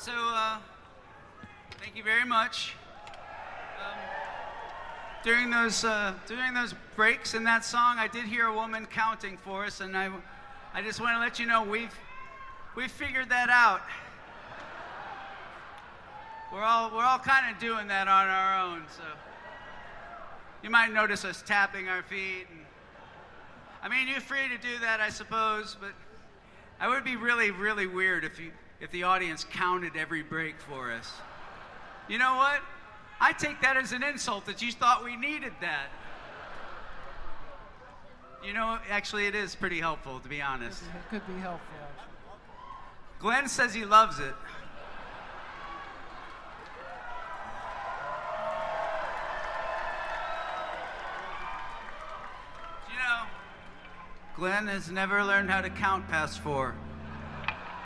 Thank you very much. During those breaks in that song, I did hear a woman counting for us, and I just want to let you know we've figured that out. We're all kind of doing that on our own, so you might notice us tapping our feet. You're free to do that, I suppose, but it would be really, really weird if the audience counted every break for us. You know what? I take that as an insult that you thought we needed that. Actually, it is pretty helpful, to be honest. It could be helpful, actually. Glenn says he loves it. Glenn has never learned how to count past 4.